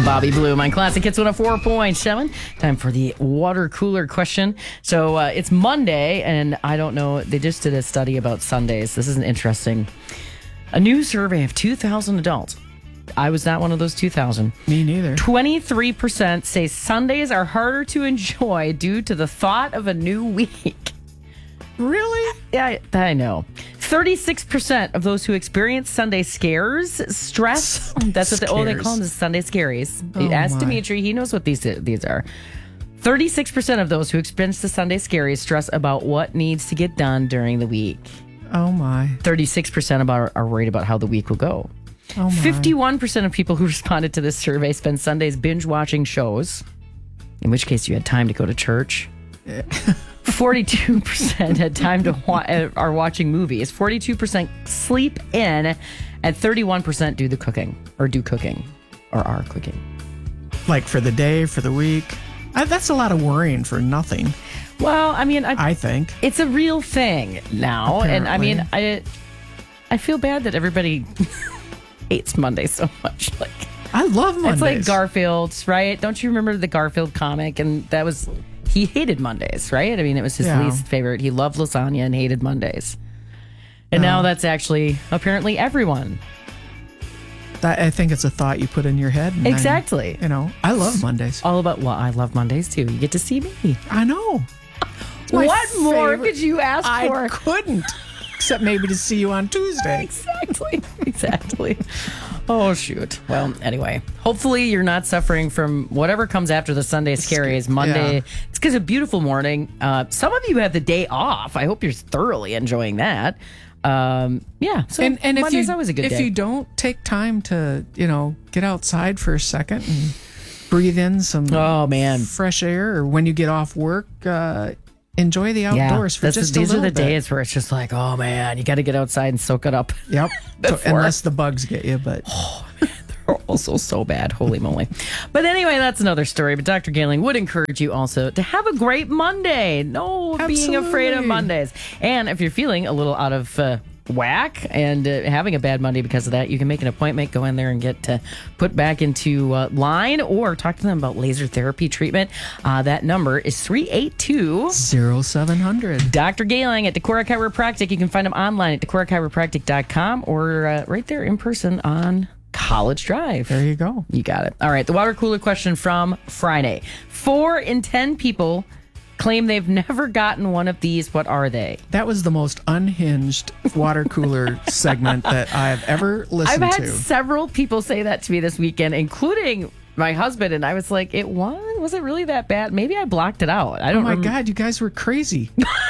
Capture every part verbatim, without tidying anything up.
Bobby Blue, my classic hits one oh four point seven. Time for the water cooler question. So uh, it's Monday, and I don't know, they just did a study about Sundays. This is an interesting. A new survey of two thousand adults. I was not one of those two thousand. Me neither. twenty-three percent say Sundays are harder to enjoy due to the thought of a new week. Really? Yeah, I, I know. thirty-six percent of those who experience Sunday scares stress. That's what they, oh, they call them, the Sunday scaries. Oh, Ask my. Dimitri. He knows what these these are. thirty-six percent of those who experience the Sunday scaries stress about what needs to get done during the week. Oh, my. thirty-six percent about are worried about how the week will go. Oh, my. fifty-one percent of people who responded to this survey spend Sundays binge watching shows, in which case you had time to go to church. forty-two percent had time to wa- are watching movies. forty-two percent sleep in, and thirty-one percent do the cooking or do cooking or are cooking. Like for the day, for the week. I, that's a lot of worrying for nothing, Well, I mean, I, I think. it's a real thing now, and I mean, Apparently. I I feel bad that everybody hates Monday so much. Like I love Mondays. it's like Garfield, right? Don't you remember the Garfield comic? And that was he hated Mondays, right? I mean, it was his Yeah. least favorite. He loved lasagna and hated Mondays. And now that's actually apparently everyone. That, I think it's a thought you put in your head. and then, Exactly. you know, I love Mondays. All about, well, I love Mondays too. You get to see me. I know. My What more favorite- could you ask I for? couldn't. Except maybe to see you on Tuesday. Exactly. Exactly. Oh, shoot. Well, anyway, hopefully you're not suffering from whatever comes after the Sunday scaries. Monday, yeah. it's because a beautiful morning. Uh, some of you have the day off. I hope you're thoroughly enjoying that. Um, yeah. So And, and if Monday's you always a good if day. you don't take time to, you know, get outside for a second and breathe in some Oh, man. fresh air, or when you get off work, uh, enjoy the outdoors for that's- just these a are little the bit. days where it's just like, oh man, you got to get outside and soak it up. Yep. So- Before. unless the bugs get you, but They're also so bad. Holy moly. But anyway, that's another story. But Doctor Galing would encourage you also to have a great Monday. No being afraid of Absolutely. Mondays. And if you're feeling a little out of uh, whack and uh, having a bad Monday because of that, you can make an appointment, go in there and get uh, put back into uh, line, or talk to them about laser therapy treatment. Uh, that number is three eight two zero seven hundred. Doctor Galing at Decorah Chiropractic. You can find him online at decorah chiropractic dot com or uh, right there in person on College Drive. There you go. You got it. All right. The water cooler question from Friday. Four in ten people claim they've never gotten one of these. What are they? That was the most unhinged water cooler segment that I have ever I've listened had to. several people say that to me this weekend, including my husband. And I was like, it was? Was it really that bad? Maybe I blocked it out. I Oh don't my rem- God, you guys were crazy.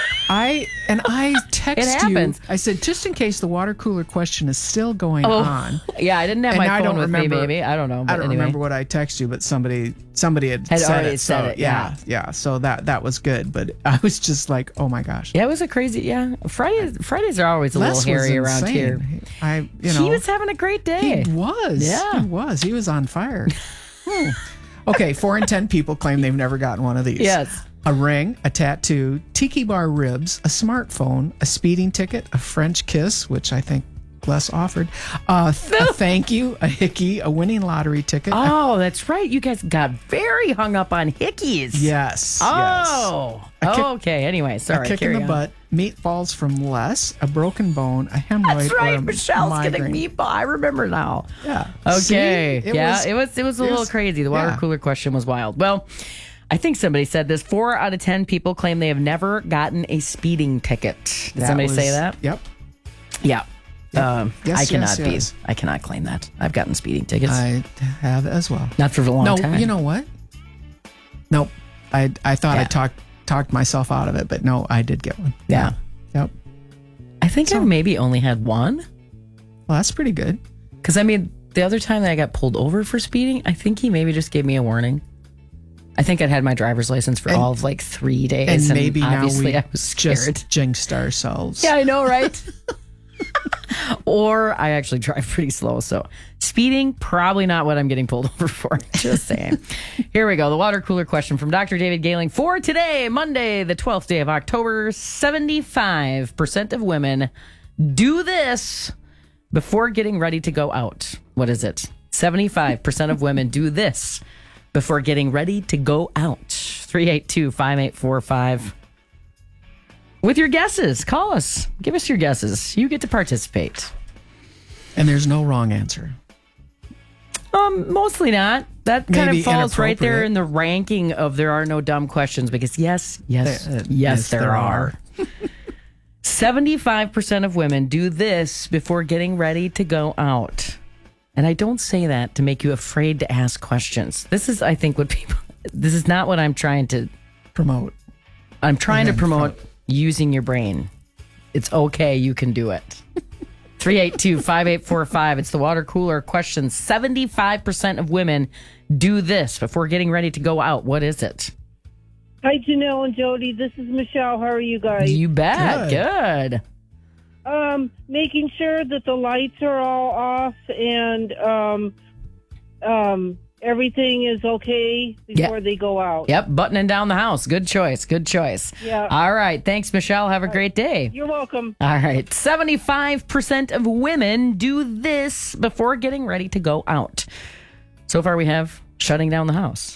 I and I text It you. happens. I said, just in case the water cooler question is still going Oh, on. yeah, I didn't have And my I phone don't with remember, me, maybe. I don't know. But I don't anyway. remember what I text you, but somebody somebody had, Had said already it. said so, it, yeah, yeah. So that that was good, but I was just like, oh my gosh. Yeah, it was a crazy, yeah. Fridays, Fridays are always a Les little was hairy around insane. here. I, you know, He was having a great day. He was. Yeah. He was. He was on fire. Hmm. Okay, four in ten people claim they've never gotten one of these. Yes. A ring, a tattoo, tiki bar ribs, a smartphone, a speeding ticket, a French kiss, which I think Les offered, uh, th- a thank you, a hickey, a winning lottery ticket. Oh, that's right. You guys got very hung up on hickeys. Yes. Oh. A kick- okay. Anyway, yes. sorry. A kick in carry the on. butt, meatballs from Les, a broken bone, a hemorrhoid, That's or right. a Michelle's migraine. getting meatball. I remember now. Yeah. Okay. See? It yeah. was- it was. It was a it little was- crazy. The water yeah. cooler question was wild. Well, I think somebody said this. Four out of ten people claim they have never gotten a speeding ticket. Did That somebody was- say that? Yep. Yeah. Um, Yes, I yes, cannot yes. be. I cannot claim that. I've gotten speeding tickets. I have as well. Not for a long no, time. you know what? Nope. I I thought Yeah. I talked talked myself out of it, but no, I did get one. Yeah. Yep. I think So- I've maybe only had one. Well, that's pretty good. Because, I mean, the other time that I got pulled over for speeding, I think he maybe just gave me a warning. I think I'd had my driver's license for And- all of like three days. And, And, maybe now obviously we I was scared. just jinxed ourselves. Yeah, I know, right? Or I actually drive pretty slow. So speeding, probably not what I'm getting pulled over for. Just saying. Here we go. The water cooler question from Doctor David Galing for today, Monday, the twelfth day of October. seventy-five percent of women do this before getting ready to go out. What is it? seventy-five percent of women do this before getting ready to go out. three eight two, five eight four five. With your guesses, call us. Give us your guesses. You get to participate. And there's no wrong answer. Um, mostly not. That kind Maybe of falls right there inappropriate. in the ranking of there are no dumb questions because yes, yes, Uh, uh, yes, yes, there, there are. seventy-five percent of women do this before getting ready to go out. And I don't say that to make you afraid to ask questions. This is, I think, what people, this is not what I'm trying to, Promote. I'm trying to then promote using your brain. It's okay. You can do it. three eight two, five eight four five. It's the water cooler question. seventy-five percent of women do this before getting ready to go out. What is it? Hi, Janelle and Jody. This is Michelle. How are you guys? You bet. Good. Good. Um, making sure that the lights are all off and um, um, everything is okay before Yeah. they go out. Yep. Buttoning down the house. Good choice. Good choice. Yeah. All right. Thanks, Michelle. Have a great day. You're welcome. All right. seventy-five percent of women do this before getting ready to go out. So far, we have shutting down the house.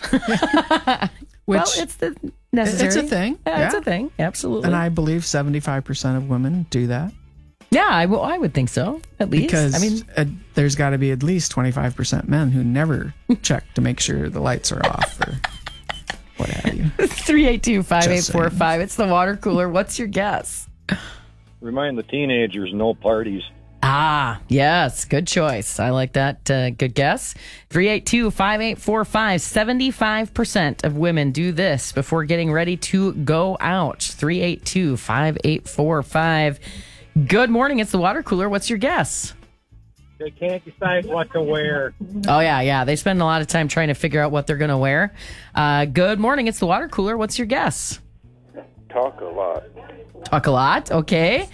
Which, well, it's the necessary. it's a thing. Yeah, it's Yeah. a thing. Absolutely. and I believe seventy-five percent of women do that. yeah, I, w- I would think so. At least. Because I mean, uh, there's got to be at least twenty-five percent men who never check to make sure the lights are off or what have you. three eight two, five eight four five. It's the water cooler. What's your guess? Remind the teenagers no parties. Ah, yes. Good choice. I like that. Uh, good guess. three eight two, five eight four five. seventy-five percent of women do this before getting ready to go out. three eight two, five eight four five. Good morning. It's the water cooler. What's your guess? They can't decide what to wear. Oh, yeah, yeah. They spend a lot of time trying to figure out what they're going to wear. Uh, good morning. It's the water cooler. What's your guess? Talk a lot. Talk a lot. Okay.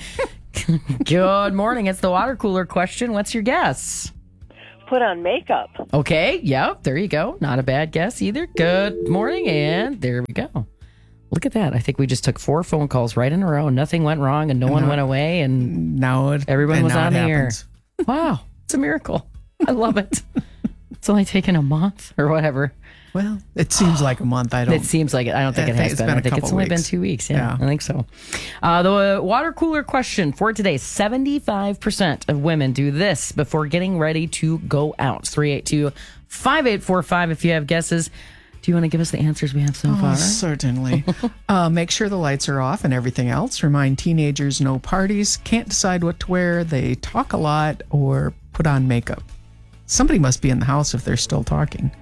Good morning. It's the water cooler question. What's your guess? Put on makeup. Okay. Yep. There you go. Not a bad guess either. Good morning. And there we go. Look at that. I think we just took four phone calls right in a row. Nothing went wrong and no one no- went away. And Now it, everyone and was now on it the air. happens. Wow. It's a miracle. I love it. It's only taken a month or whatever. Well, it seems like a month. I don't. It seems like it. I don't think I it think has it's been. been I a think it's couple only been weeks. two weeks. Yeah, Yeah. I think so. Uh, the water cooler question for today: seventy-five percent of women do this before getting ready to go out. three eight two, five eight four five. If you have guesses, do you want to give us the answers we have so Oh, far? certainly. uh, make sure the lights are off and everything else. Remind teenagers no parties. Can't decide what to wear. They talk a lot or put on makeup. Somebody must be in the house if they're still talking.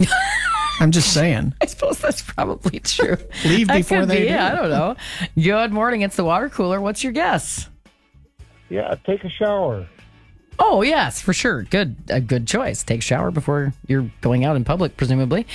I'm just saying. I suppose that's probably true. Leave That before could they be. do. I don't know. Good morning. It's the water cooler. What's your guess? Yeah, take a shower. Oh, yes, for sure. Good. A good choice. Take a shower before you're going out in public, presumably.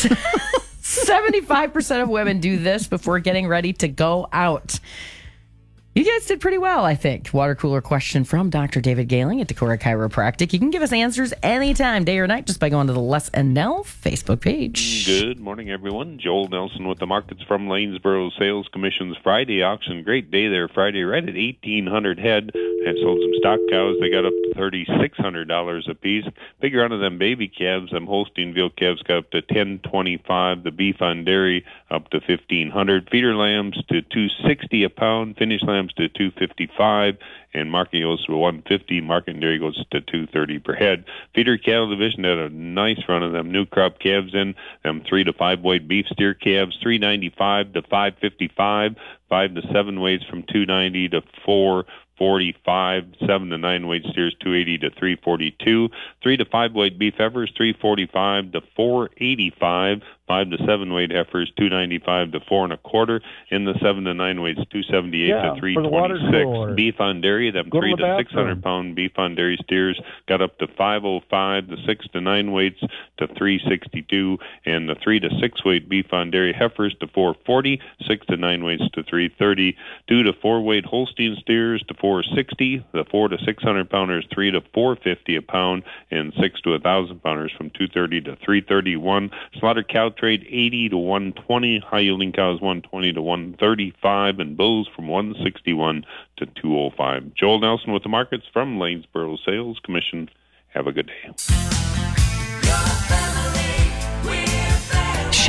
seventy-five percent of women do this before getting ready to go out. You guys did pretty well, I think. Water cooler question from Doctor David Gailing at Decorah Chiropractic. You can give us answers anytime, day or night, just by going to the Les and Nell Facebook page. Good morning, everyone. Joel Nelson with the markets from Lanesboro Sales Commission's Friday auction. Great day there Friday, right at eighteen hundred head. Had sold some stock cows. They got up to thirty-six hundred dollars a piece. Big round of them baby calves. Them Holstein veal calves got up to ten twenty-five. The beef on dairy up to fifteen hundred. Feeder lambs to two sixty a pound. Finished lambs to two fifty-five. And market goes to one fifty. Market and dairy goes to two thirty per head. Feeder cattle division had a nice run of them new crop calves in. Them three to five weight beef steer calves, three ninety-five to five fifty-five. Five to seven weights from two ninety to four forty-five. Seven to nine weight steers, two eighty to three forty-two. Three to five weight beef heifers, three forty-five to four eighty-five. Five to seven weight heifers, two ninety-five to four and a quarter. In the seven to nine weights, two seventy-eight Yeah, to three for the water twenty-six. cooler. Beef on dairy, them Go to three the to six hundred bathroom. pound beef on dairy steers got up to five oh five. The six to nine weights to three sixty-two, and the three to six weight beef on dairy heifers to four forty. Six to nine weights to three thirty. Two to four weight Holstein steers to four sixty. The four to six hundred pounders three to four fifty a pound, and six to a thousand pounders from two thirty to three thirty-one. Slaughter cow trade eighty to one twenty. High yielding cows one twenty to one thirty-five, and bulls from one sixty-one to two oh five. Joel Nelson with the markets from Lanesboro Sales Commission. Have a good day.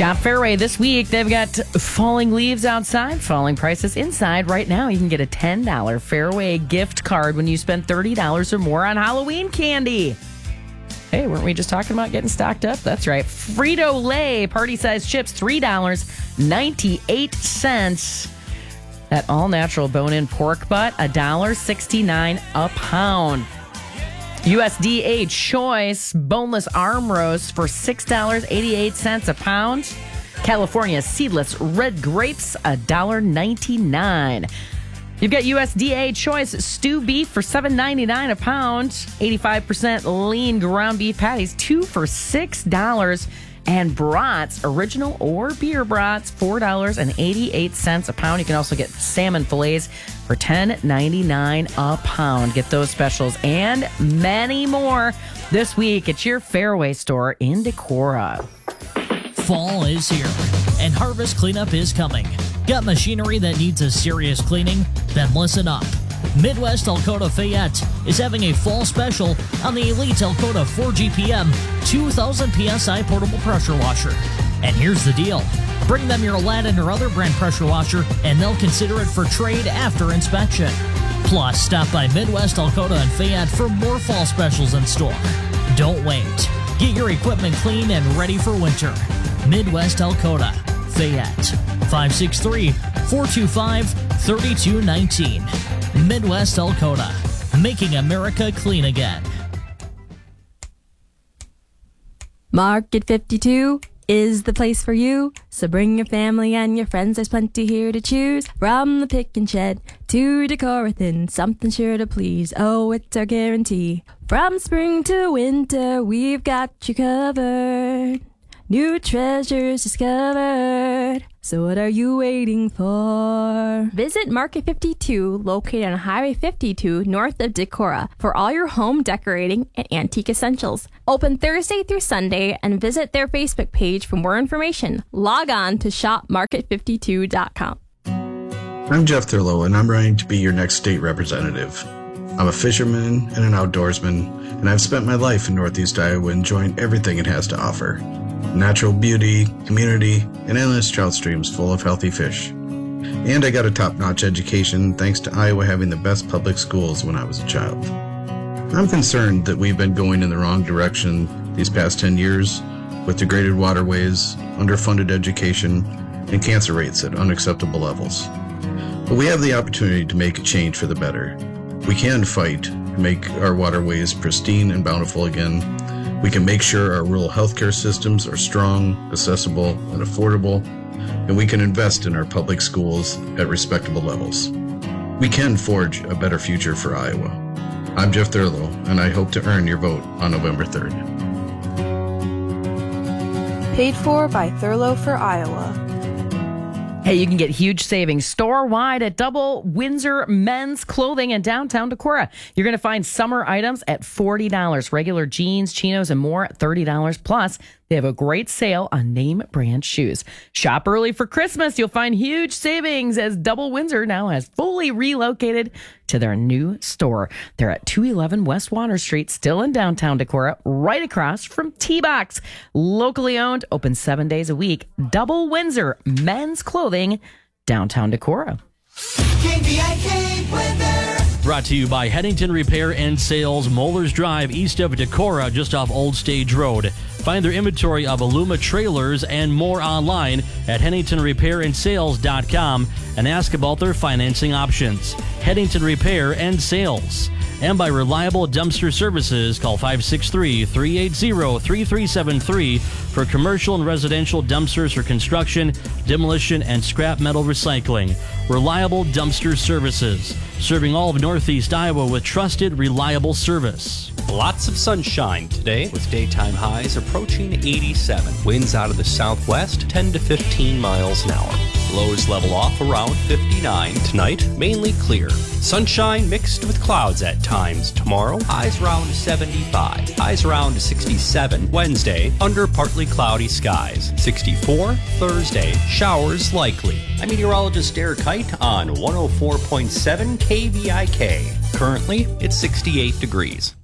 Shop Fairway this week. They've got falling leaves outside, falling prices inside. Right now, you can get a ten dollars Fairway gift card when you spend thirty dollars or more on Halloween candy. Hey, weren't we just talking about getting stocked up? That's right. Frito-Lay party-sized chips, three dollars and ninety-eight cents. That all-natural bone-in pork butt, one dollar and sixty-nine cents a pound. U S D A Choice boneless arm roast for six dollars and eighty-eight cents a pound. California seedless red grapes, one dollar and ninety-nine cents. You've got U S D A Choice stew beef for seven dollars and ninety-nine cents a pound. eighty-five percent lean ground beef patties, two for six dollars. And brats, original or beer brats, four dollars and eighty-eight cents a pound. You can also get salmon fillets for ten dollars and ninety-nine cents a pound. Get those specials and many more this week at your Fairway store in Decorah. Fall is here, and harvest cleanup is coming. Got machinery that needs a serious cleaning? Then listen up. Midwest Alcoa Fayette is having a fall special on the Elite Alcoa four G P M two thousand P S I portable pressure washer. And here's the deal. Bring them your Aladdin or other brand pressure washer, and they'll consider it for trade after inspection. Plus, stop by Midwest Alcoa and Fayette for more fall specials in store. Don't wait. Get your equipment clean and ready for winter. Midwest Alcoa, Fayette, five six three, four two five, three two one nine. Midwest Alcoa, making America clean again. Market fifty-two is the place for you. So bring your family and your friends, there's plenty here to choose. From the pick and shed to Decorathin, something sure to please. Oh, it's our guarantee. From spring to winter, we've got you covered. New treasures discovered. So what are you waiting for? Visit Market fifty-two, located on Highway fifty-two, north of Decorah, for all your home decorating and antique essentials. Open Thursday through Sunday, and visit their Facebook page for more information. Log on to shop market fifty-two dot com. I'm Jeff Thurlow, and I'm running to be your next state representative. I'm a fisherman and an outdoorsman, and I've spent my life in Northeast Iowa enjoying everything it has to offer. Natural beauty, community, and endless trout streams full of healthy fish. And I got a top-notch education thanks to Iowa having the best public schools when I was a child. I'm concerned that we've been going in the wrong direction these past ten years with degraded waterways, underfunded education, and cancer rates at unacceptable levels. But we have the opportunity to make a change for the better. We can fight to make our waterways pristine and bountiful again. We can make sure our rural healthcare systems are strong, accessible, and affordable, and we can invest in our public schools at respectable levels. We can forge a better future for Iowa. I'm Jeff Thurlow, and I hope to earn your vote on November third. Paid for by Thurlow for Iowa. Hey, you can get huge savings store-wide at Double Windsor Men's Clothing in downtown Decorah. You're going to find summer items at forty dollars. Regular jeans, chinos, and more at thirty dollars. Plus, they have a great sale on name brand shoes. Shop early for Christmas. You'll find huge savings as Double Windsor now has fully relocated to their new store. They're at two eleven West Water Street, still in downtown Decorah, right across from T-Box. Locally owned, open seven days a week. Double Windsor Men's Clothing, downtown Decorah. K V I K weather. Brought to you by Headington Repair and Sales, Mollers Drive, east of Decorah, just off Old Stage Road. Find their inventory of Aluma trailers and more online at Headington Repair and Sales dot com and ask about their financing options. Headington Repair and Sales. And by Reliable Dumpster Services, call five six three, three eight zero, three three seven three for commercial and residential dumpsters for construction, demolition, and scrap metal recycling. Reliable Dumpster Services, serving all of Northeast Iowa with trusted, reliable service. Lots of sunshine today with daytime highs approaching eighty-seven. Winds out of the southwest, ten to fifteen miles an hour. Lows level off around fifty-nine. Tonight, mainly clear. Sunshine mixed with clouds at times tomorrow. Highs around seventy-five. Highs around sixty-seven. Wednesday, under partly cloudy skies. sixty-four. Thursday, showers likely. I'm meteorologist Derek Height on one oh four point seven K V I K. Currently, it's sixty-eight degrees.